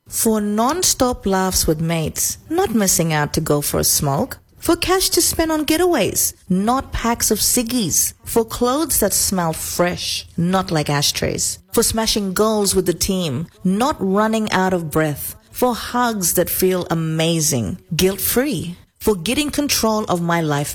For non-stop laughs with mates, not missing out to go for a smoke. For cash to spend on getaways, not packs of ciggies. For clothes that smell fresh, not like ashtrays. For smashing goals with the team, not running out of breath. For hugs that feel amazing, guilt-free. For getting control of my life